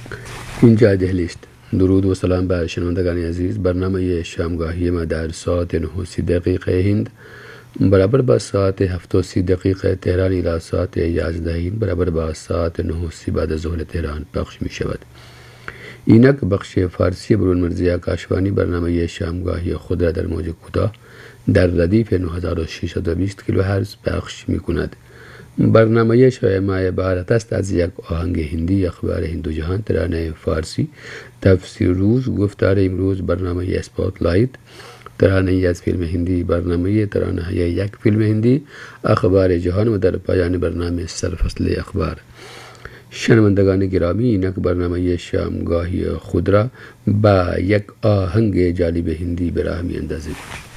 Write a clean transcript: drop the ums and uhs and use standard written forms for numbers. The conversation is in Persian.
اینجا دهلی است. درود و سلام بر شنوندگان عزیز. برنامه شامگاهی ما در ساعت 9:30 هند برابر با ساعت 7:30 تهران الی ساعت 11 هند برابر با ساعت 9:30 بعد از ظهر تهران پخش می شود. اینک بخش فارسی برون مرزی آکاشوانی برنامه شامگاهی خود را در موج کوتاه در ردیف 9620 کیلوهرتز پخش می کند. برنامه شای ما عبارت است از یک آهنگ هندی، اخبار هند و جهان، ترانه فارسی، تفسیر روز، گفتار امروز، برنامه اسپاتلایت، ترانه از فیلم هندی، برنامه ترانه یک فیلم هندی، اخبار جهان و در پایان برنامه سرفصل اخبار. شنوندگان گرامی، اینک برنامه شامگاهی خود را با یک آهنگ جالب هندی به راه می اندازیم.